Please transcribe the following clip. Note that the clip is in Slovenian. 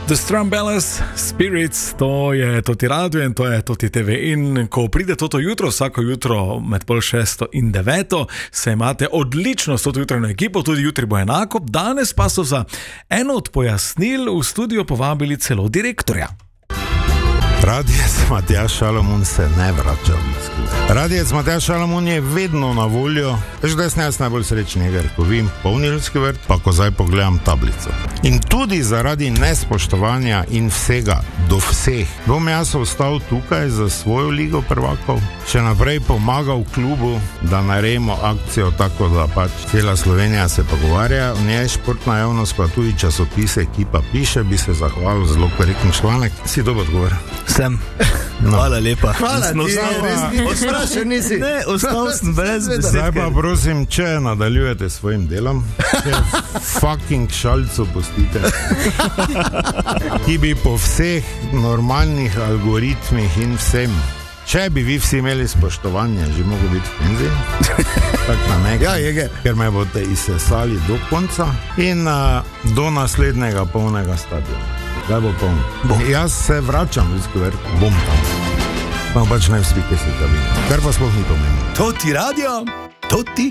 The Strumbellas Spirits, to je Toti Radio in to je Toti TV. In ko pride toto jutro, vsako jutro med 6:30 in 9:00, se imate odlično s toto jutrajno ekipo, tudi jutri bo enako. Danes pa so za eno od pojasnil v studio povabili celo direktorja. Radijec Matjaž Šalamun se ne vrača v Moskvo. Radijec Matjaž Šalamun je vedno na voljo. Veš, da sem jaz najbolj srečen, ko vidim polni Ljudski vrt, pa ko zdaj pogledam tablico. In tudi zaradi nespoštovanja in vsega do vseh bom jaz ostal tukaj za svojo ligo prvakov, še naprej pomagal klubu, da naredimo akcijo tako, da pač cela Slovenija se pogovarja o njej, športna javnost pa tudi časopise, ki pa piše, bi se zahvalil zelo korektni članek. Si dober odgovor? Sem. Hvala lepa. Hvala ti, odstrašen nisi. Ne, ostal sem brez besed. Zdaj pa prosim, če nadaljujete s svojim delom, če fucking šalcu pustite, ki bi po vseh normalnih algoritmih in vsem, če bi vi vsi imeli spoštovanje, že mogo biti v penzi, tak na nekaj, ker me boste izsesali do konca in do naslednjega polnega stadiona. Zdaj bo poln. Jaz se vračam v Ljudski vrt, bom tam. Pa pač naj vsi, ki se zavim. Kar pa sploh ni pomembno. Toti Radio, Toti